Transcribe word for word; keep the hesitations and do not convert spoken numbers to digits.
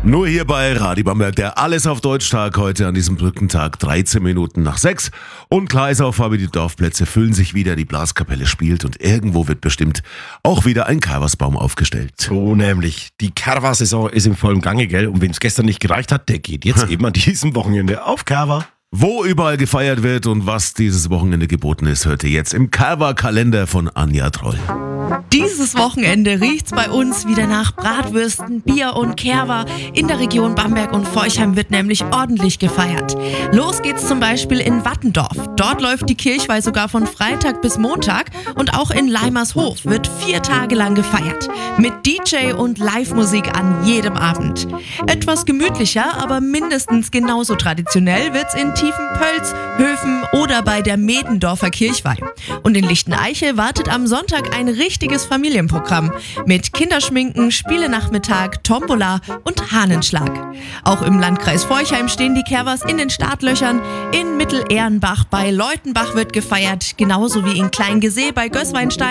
Nur hier bei Radio Bamberg, der Alles auf Deutsch-Tag heute an diesem Brückentag, dreizehn Minuten nach sechs. Und klar ist auch, Fabi, die Dorfplätze füllen sich wieder, die Blaskapelle spielt und irgendwo wird bestimmt auch wieder ein Karwasbaum aufgestellt. So nämlich. Die Karwa-Saison ist im vollen Gange, gell? Und wem es gestern nicht gereicht hat, der geht jetzt eben an diesem Wochenende auf Karwa. Wo überall gefeiert wird und was dieses Wochenende geboten ist, hört ihr jetzt im Karwa-Kalender von Anja Troll. Dieses Wochenende riecht's bei uns wieder nach Bratwürsten, Bier und Kerwa. In der Region Bamberg und Forchheim wird nämlich ordentlich gefeiert. Los geht's zum Beispiel in Wattendorf. Dort läuft die Kirchweih sogar von Freitag bis Montag und auch in Leimershof wird vier Tage lang gefeiert. Mit D J und Live-Musik an jedem Abend. Etwas gemütlicher, aber mindestens genauso traditionell wird's in Tiefenpölz, Höfen oder bei der Medendorfer Kirchweih. Und in Lichteneiche wartet am Sonntag ein richtiges Familienprogramm mit Kinderschminken, Spielenachmittag, Tombola und Hahnenschlag. Auch im Landkreis Forchheim stehen die Kerwas in den Startlöchern. In Mittelehrenbach bei Leutenbach wird gefeiert, genauso wie in Kleingesee bei Gößweinstein.